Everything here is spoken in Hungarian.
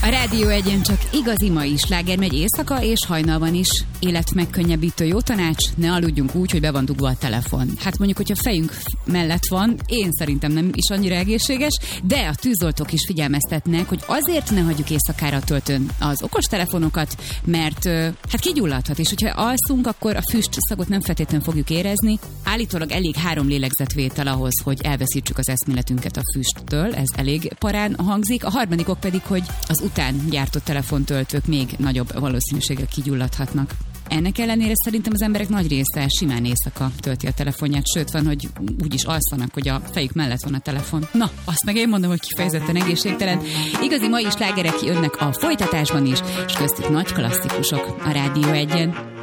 A Rádió Egyen csak igazi mai sláger megy éjszaka és hajnalban is. Életmegkönnyebbítő jó tanács, ne aludjunk úgy, hogy be van dugva a telefon. Hát mondjuk, hogyha fejünk mellett van, én szerintem nem is annyira egészséges, de a tűzoltók is figyelmeztetnek, hogy azért ne hagyjuk éjszakára a töltőn az okostelefonokat, mert hát kigyulladhat, és hogyha alszunk, akkor a füstszagot nem feltétlenül fogjuk érezni. Állítólag elég 3 lélegzetvétel ahhoz, hogy elveszítsük az eszméletünket a füsttől, ez elég parán hangzik. A harmadikok pedig, hogy az után gyártott telefontöltők még nagyobb valószínűséggel kigyulladhatnak. Ennek ellenére szerintem az emberek nagy része simán éjszaka tölti a telefonját, sőt van, hogy úgy is alszanak, hogy a fejük mellett van a telefon. Na, azt meg én mondom, hogy kifejezetten egészségtelen. Igazi mai slágerek jönnek a folytatásban is, és köztük nagy klasszikusok a Rádió Egyen.